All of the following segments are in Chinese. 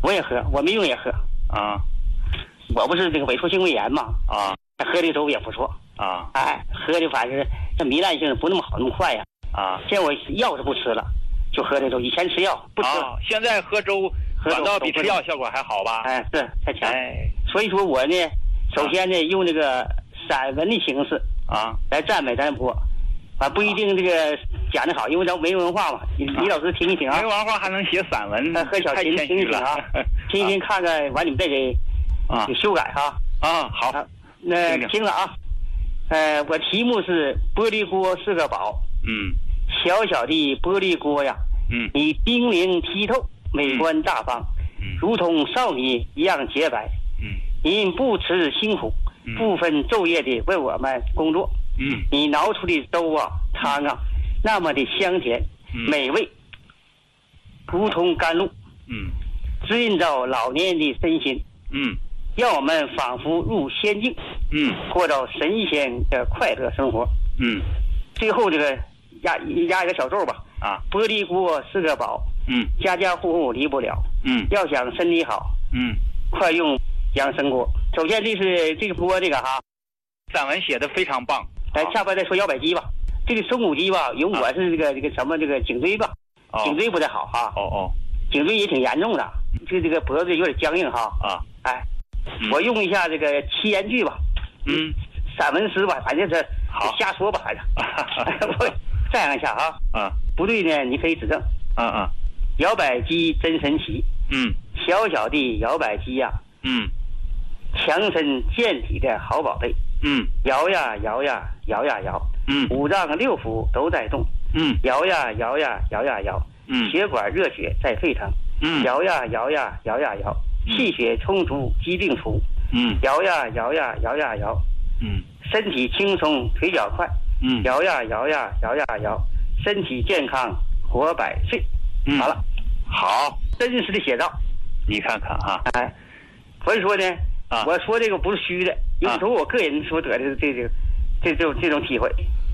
我也喝，我没用也喝。 啊， 我不是这个萎缩性胃炎嘛。 啊， 喝的时候也不错。 啊， 哎，喝的反正这糜烂性不那么好那么快呀。 啊， 现在我药是不吃了，就喝这粥。以前吃药不吃了。 现在喝粥反倒比吃药效果还好吧？ 哎，是太强。 哎， 所以说我呢，首先呢用这个散文的形式来赞美咱播，不一定这个讲的好，因为咱没文化嘛。李老师听一听啊。 没文化还能写散文， 和小琴听一听啊，听一听看看，完你们再给修改哈。 好， 那听了啊。我题目是玻璃锅是个宝。小小的玻璃锅呀，你晶莹剔透，美观大方，如同少女一样洁白。您不辞辛苦，不分昼夜的为我们工作。你熬出的粥啊汤啊，那么的香甜美味，如同甘露。滋润到老年人的身心。让我们仿佛入仙境。过到神仙的快乐生活。最后这个压一个小咒吧。玻璃锅是个宝。家家户户离不了。要想身体好。快用养生锅。首先这是这个锅这个哈， 散文写的非常棒。 来下边再说摇摆鸡吧。这个松骨鸡吧，有我是这个什么这个颈椎吧，颈椎不太好哈。颈椎也挺严重的，这个脖子有点僵硬哈。我用一下这个七言句吧。散文诗吧，反正是瞎说吧，反正。我赞扬一下啊。不对呢，你可以指正。摇摆鸡真神奇。小小的摇摆鸡呀。强身健体的好宝贝。摇呀摇呀摇呀摇。五脏六腑都在动。摇呀摇呀摇呀摇。血管热血在沸腾。摇呀摇呀摇呀摇。气血充足，疾病除。摇呀摇呀摇呀摇。身体轻松，腿脚快。摇呀摇呀摇呀摇。身体健康，活100岁。好了。 好， 真实的写照。 你看看哈。 所以说呢，我说这个不是虚的，有时候我个人所得的这种体会。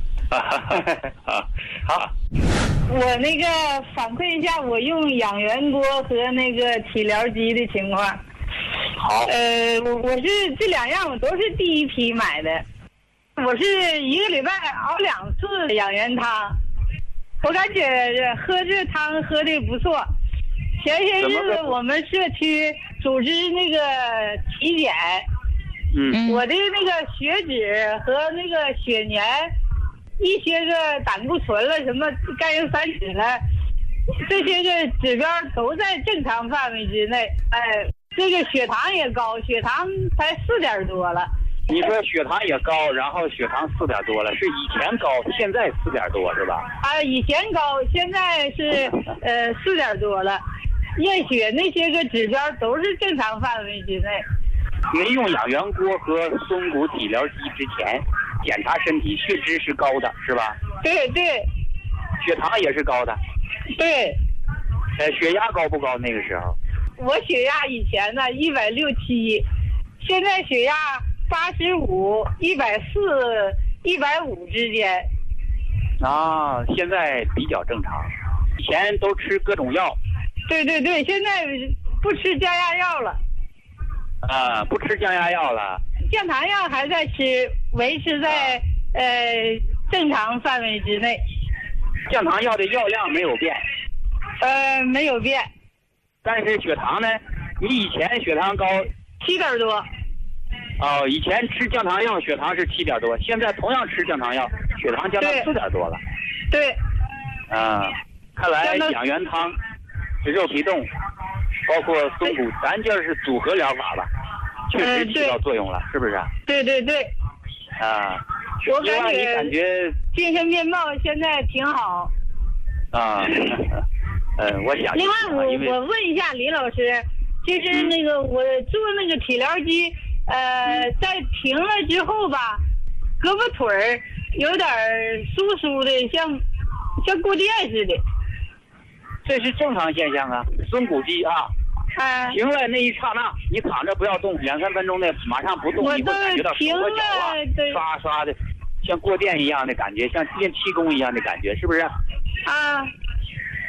好。 我那个反馈一下我用养元锅和那个体疗机的情况。 好。 我是这2样我都是第一批买的。我是1个礼拜熬2次养元汤，我感觉喝这汤喝的不错。前些日子我们社区组织那个体检。我的那个血脂和那个血粘。一些个胆固醇了，什么甘油三酯了，这些个指标都在正常范围之内。这个血糖也高，血糖才4点多了。 你说血糖也高，然后血糖4点多了，是以前高，现在4点多是吧？ 以前高，现在是4点多了。验血那些个指标都是正常范围之内。 您用养元锅和松骨体疗机之前检查身体，血脂是高的，是吧？ 对对。 血糖也是高的。 对。 血压高不高？那个时候？ 我血压以前呢160、7，现在血压85、140、150之间。 现在比较正常。以前都吃各种药。 对对对，现在不吃降压药了。 不吃降压药了。 降糖药还在吃，维持在正常范围之内。 降糖药的药量没有变。 没有变。 但是血糖呢？你以前血糖高 7点多。 以前吃降糖药血糖是7点多，现在同样吃降糖药，血糖降到4点多了。 对。 看来养元汤、肉皮冻，包括松骨，咱就是组合疗法吧，确实起到作用了，是不是？ 对对对。我感觉精神面貌现在挺好。 我想。 另外我问一下李老师，就是那个我做那个体疗机，在停了之后吧，胳膊腿儿有点酥酥的，像过电似的。 这是正常现象啊，松骨肌啊。停了那一刹那，你躺着不要动，2、3分钟内马上不动，你会感觉到手和脚刷刷的，像过电一样的感觉，像练气功一样的感觉，是不是？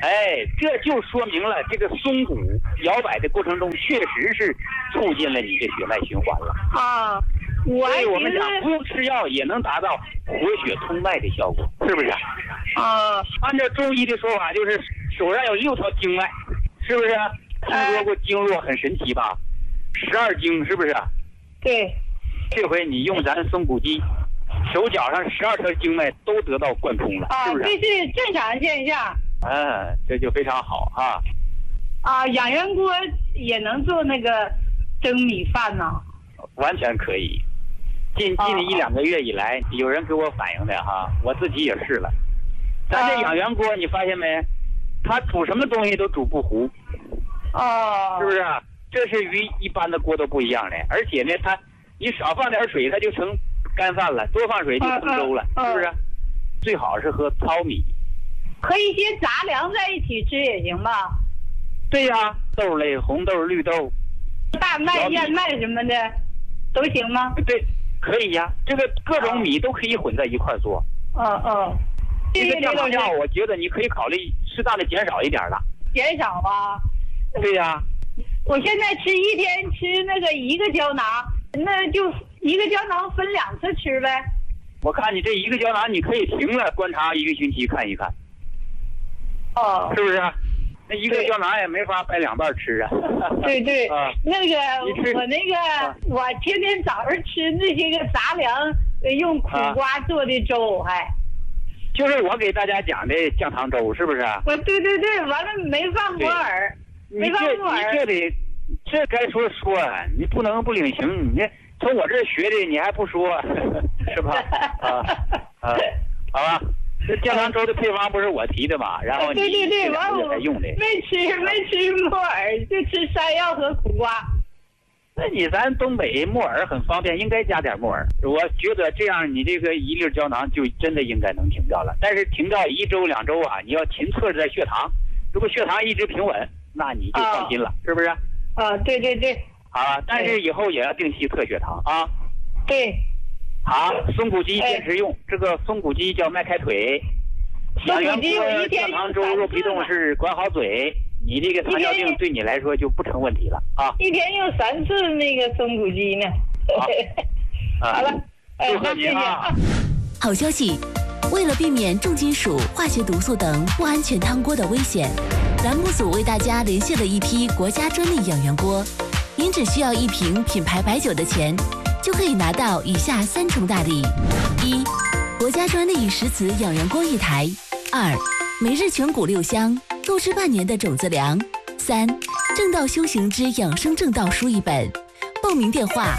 哎，这就说明了这个松骨摇摆的过程中，确实是促进了你的血脉循环了。 啊， 所以我们讲不用吃药也能达到活血通脉的效果，是不是？ 啊， 按照中医的说法，就是手上有6条经脉，是不是？听说过经络很神奇吧？12经是不是？ 对。 这回你用咱松骨鸡，手脚上12条经脉都得到贯通了，是不是？ 这是正常现象。 这就非常好哈。 养元锅也能做那个蒸米饭呢？ 完全可以。近1、2个月以来，有人给我反映的哈，我自己也试了。咱这养元锅，你发现没？它煮什么东西都煮不糊。是不是？这是与一般的锅都不一样的，而且呢，你少放点水，它就成干饭了；多放水就成粥了，是不是？最好是喝糙米， 和一些杂粮在一起吃也行吧？ 对呀，豆类、红豆、绿豆、 大麦、燕麦什么的，都行吗？ 对，可以呀，这个各种米都可以混在一块做。这个降糖药，我觉得你可以考虑适当的减少一点了。 减少啊？ 对呀。 我现在一天吃那个1个胶囊，那就1个胶囊分2次吃呗。 我看你这1个胶囊，你可以停了观察1个星期看一看。是不是？那1个胶囊也没法掰2半吃啊。 对对，那个我天天早上吃那些个杂粮，用苦瓜做的粥， 就是我给大家讲的降糖粥，是不是？ 对，完了没放木耳。 你这该说，你不能不领情。你从我这儿学的，你还不说，是吧？好吧。这降糖粥的配方不是我提的嘛？然后你对， 完我才用的。 没吃木耳，就吃山药和苦瓜。 那咱东北木耳很方便，应该加点木耳。我觉得这样你这个1粒胶囊就真的应该能停掉了。但是停掉1周2周啊，你要勤测着血糖。如果血糖一直平稳，那你就放心了，是不是？ 对。 但是以后也要定期测血糖啊。 对。 好，松骨鸡坚持用。这个松骨鸡叫迈开腿，养元锅降糖粥肉皮冻是管好嘴。你这个糖尿病对你来说就不成问题了啊！ 一天用3次那个松骨鸡呢。好了， 祝贺您啊！ 好消息，为了避免重金属、化学毒素等不安全汤锅的危险，栏目组为大家连线了一批国家专利养元锅，您只需要1瓶品牌白酒的钱，就可以拿到以下3重大礼：1、国家专利石瓷养元锅1台；2、每日全谷6香，购置半年的种子粮；3、正道修行之养生正道书1本。报名电话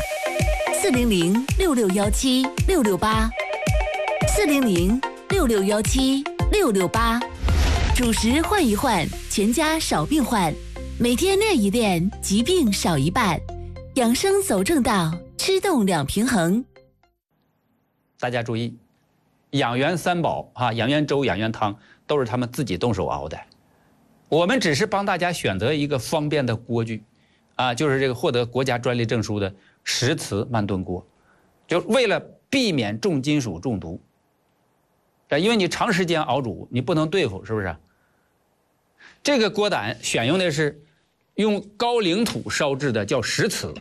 ：400-6617-668，400-6617-668。主食换一换，全家少病患。每天练一练，疾病少一半。养生走正道，吃动2平衡。 大家注意，养元3宝养元粥、养元汤都是他们自己动手熬的。我们只是帮大家选择一个方便的锅具，就是这个获得国家专利证书的石瓷慢炖锅，就为了避免重金属中毒。因为你长时间熬煮，你不能对付，是不是？这个锅胆选用的是用高岭土烧制的，叫石瓷。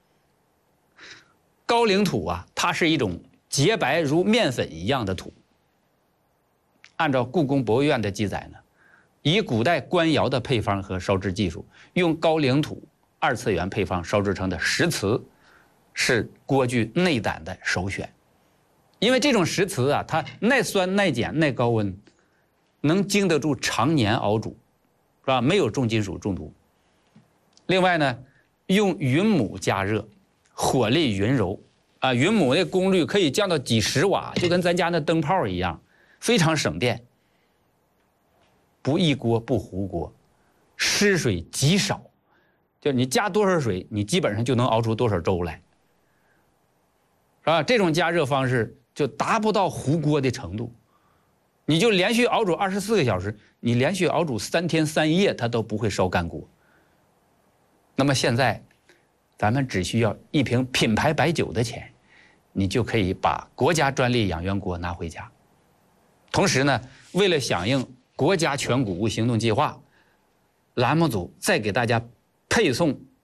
高岭土它是一种洁白如面粉一样的土。按照故宫博物院的记载呢，以古代官窑的配方和烧制技术，用高岭土2次元配方烧制成的石瓷，是锅具内胆的首选。因为这种石瓷它耐酸、耐碱、耐高温，能经得住常年熬煮，是吧？没有重金属中毒。另外呢，用云母加热，火力匀柔云母的功率可以降到几10瓦，就跟咱家那灯泡一样，非常省电。不溢锅不糊锅，失水极少，就你加多少水，你基本上就能熬出多少粥来，是吧？这种加热方式就达不到糊锅的程度，你就连续熬煮24个小时，你连续熬煮3天3夜，它都不会烧干锅。那么现在，咱们只需要1瓶品牌白酒的钱，你就可以把国家专利养元锅拿回家。同时呢，为了响应国家全谷物行动计划栏目组再给大家配送